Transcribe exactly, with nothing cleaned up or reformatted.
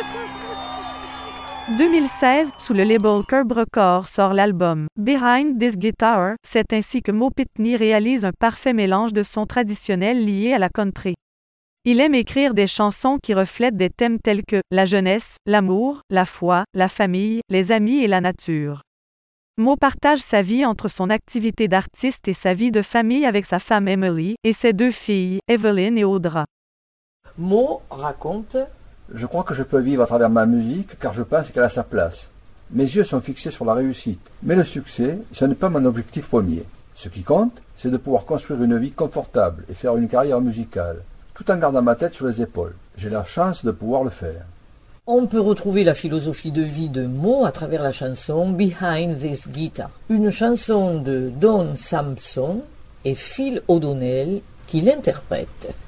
deux mille seize, sous le label Curb Records sort l'album Behind This Guitar. C'est ainsi que Mo Pitney réalise un parfait mélange de sons traditionnels liés à la country. Il aime écrire des chansons qui reflètent des thèmes tels que la jeunesse, l'amour, la foi, la famille, les amis et la nature. Mo partage sa vie entre son activité d'artiste et sa vie de famille avec sa femme Emily et ses deux filles, Evelyn et Audra. Mo raconte: Je crois que je peux vivre à travers ma musique car je pense qu'elle a sa place. Mes yeux sont fixés sur la réussite. Mais le succès, ce n'est pas mon objectif premier. Ce qui compte, c'est de pouvoir construire une vie confortable et faire une carrière musicale, tout en gardant ma tête sur les épaules. J'ai la chance de pouvoir le faire. On peut retrouver la philosophie de vie de Mo à travers la chanson Behind This Guitar, une chanson de Don Sampson et Phil O'Donnell qui l'interprètent.